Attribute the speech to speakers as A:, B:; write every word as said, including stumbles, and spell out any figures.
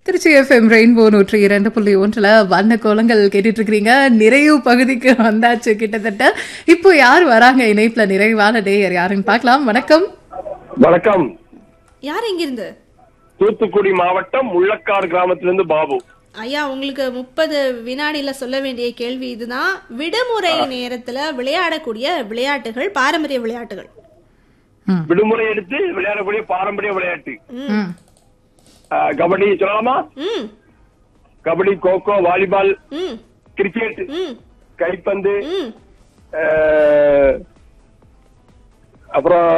A: Trichy FM rainbow நூற்றி இரண்டு புள்ளி ஒன்றுல வண்ண கோலங்கள் கேட்டுட்டு இருக்கிறீங்க. நிறைவு பகுதிக்கு வந்தாச்சு கிட்டத்தட்ட. இப்போ யார் வராங்க இணைப்புல நிறைவான நேயர் யாருன்னு பார்க்கலாம். வணக்கம்.
B: வணக்கம்.
C: யார் எங்கிருந்து?
B: தூத்துக்குடி மாவட்டம் முள்ளக்காடு கிராமத்திலிருந்து பாபு.
C: ஐயா, உங்களுக்கு முப்பது வினாடியில சொல்ல வேண்டிய கேள்வி இதுதான். விடுமுறை நேரத்துல விளையாடக்கூடிய விளையாட்டுகள், பாரம்பரிய விளையாட்டுகள்.
B: விடுமுறை எடுத்து விளையாடக்கூடிய பாரம்பரிய விளையாட்டு.
A: ம்.
B: ஆ, கபடி சொல்லலாமா?
C: ம்
B: கபடி, கோகோ, வாலிபால்,
C: ம்
B: கிரிக்கெட்,
C: ம்
B: கைப்பந்து,
C: ம்
B: ஆ, அப்புறம்